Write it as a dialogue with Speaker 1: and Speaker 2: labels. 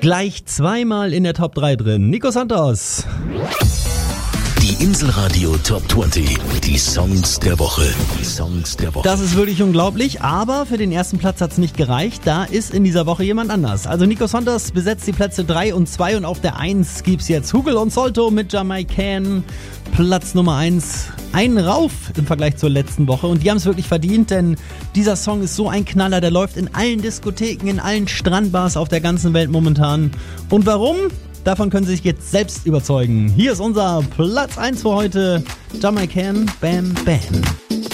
Speaker 1: Gleich zweimal in der Top 3 drin. Nico Santos.
Speaker 2: Die Inselradio Top 20. Die Songs der Woche.
Speaker 1: Das ist wirklich unglaublich, aber für den ersten Platz hat es nicht gereicht. Da ist in dieser Woche jemand anders. Also Nico Santos besetzt die Plätze 3 und 2 und auf der 1 gibt's jetzt Hugel und Solto mit Jamaican. Platz Nummer 1. Einen rauf im Vergleich zur letzten Woche und die haben es wirklich verdient, denn dieser Song ist so ein Knaller, der läuft in allen Diskotheken, in allen Strandbars auf der ganzen Welt momentan. Und warum? Davon können Sie sich jetzt selbst überzeugen. Hier ist unser Platz 1 für heute. Jamaican, Bam Bam.